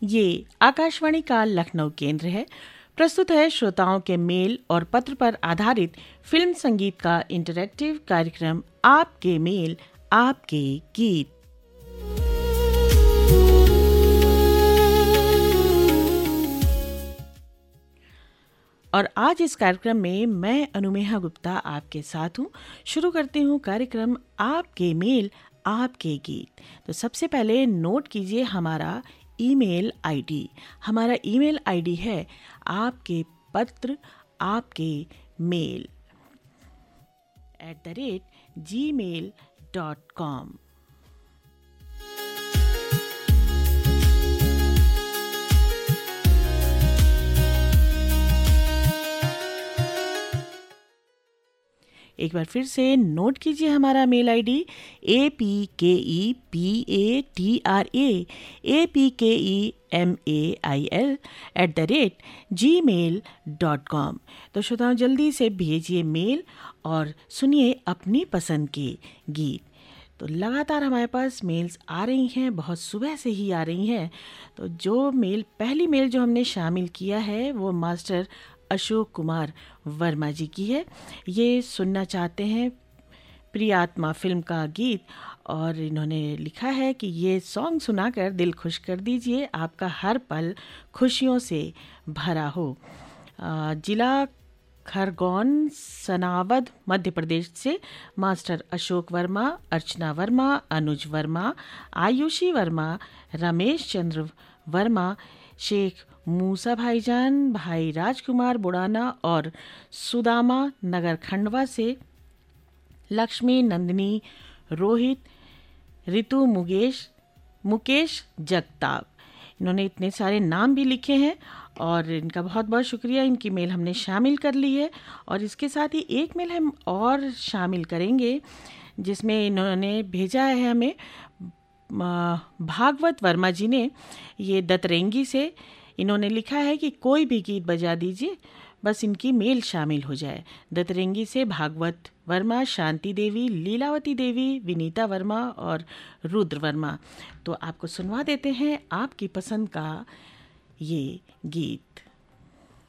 ये आकाशवाणी का लखनऊ केंद्र है। प्रस्तुत है श्रोताओं के मेल और पत्र पर आधारित फिल्म संगीत का इंटरैक्टिव कार्यक्रम आपके मेल आपके गीत। और आज इस कार्यक्रम में मैं अनुमेहा गुप्ता आपके साथ हूँ। शुरू करती हूँ कार्यक्रम आपके मेल आपके गीत। तो सबसे पहले नोट कीजिए हमारा ईमेल आईडी। हमारा ईमेल आईडी है आपके पत्र आपके मेल @gmail.com। एक बार फिर से नोट कीजिए हमारा मेल आईडी apkepatraemail@gmail.com। तो श्रोताओं जल्दी से भेजिए मेल और सुनिए अपनी पसंद के गीत। तो लगातार हमारे पास मेल्स आ रही हैं, बहुत सुबह से ही आ रही हैं। तो पहली मेल जो हमने शामिल किया है वो मास्टर अशोक कुमार वर्मा जी की है। ये सुनना चाहते हैं प्रियात्मा फिल्म का गीत और इन्होंने लिखा है कि ये सॉन्ग सुनाकर दिल खुश कर दीजिए, आपका हर पल खुशियों से भरा हो। जिला खरगोन सनावद मध्य प्रदेश से मास्टर अशोक वर्मा, अर्चना वर्मा, अनुज वर्मा, आयुषी वर्मा, रमेश चंद्र वर्मा, शेख मूसा भाईजान, भाई राजकुमार बुड़ाना और सुदामा नगर खंडवा से लक्ष्मी, नंदिनी, रोहित, रितु, मुकेश जगताप। इन्होंने इतने सारे नाम भी लिखे हैं और इनका बहुत बहुत शुक्रिया। इनकी मेल हमने शामिल कर ली है और इसके साथ ही एक मेल हम और शामिल करेंगे जिसमें इन्होंने भेजा है हमें भागवत वर्मा जी ने। ये दतरेंगी से इन्होंने लिखा है कि कोई भी गीत बजा दीजिए, बस इनकी मेल शामिल हो जाए। दतरेंगी से भागवत वर्मा, शांति देवी, लीलावती देवी, विनीता वर्मा और रुद्र वर्मा। तो आपको सुनवा देते हैं आपकी पसंद का ये गीत।